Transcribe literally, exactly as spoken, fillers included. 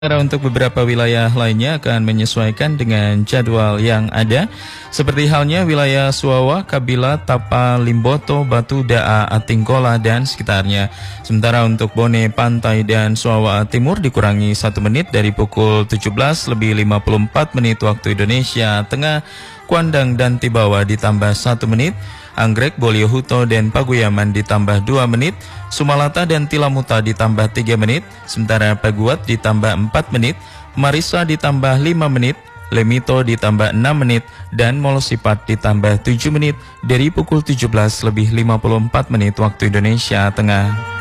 Untuk beberapa wilayah lainnya akan menyesuaikan dengan jadwal yang ada, seperti halnya wilayah Suawa, Kabila, Tapa, Limboto, Batu, Daa, Atingkola, dan sekitarnya. Sementara untuk Bone, Pantai, dan Suawa Timur dikurangi satu menit dari pukul tujuh belas lebih lima puluh empat menit waktu Indonesia Tengah. Kuandang dan Tibawa ditambah satu menit, Anggrek, Boliohuto, dan Paguyaman ditambah dua menit, Sumalata dan Tilamuta ditambah tiga menit, sementara Paguat ditambah empat menit, Marisa ditambah lima menit, Lemito ditambah enam menit, dan Molosipat ditambah tujuh menit dari pukul tujuh belas lebih lima puluh empat menit waktu Indonesia Tengah.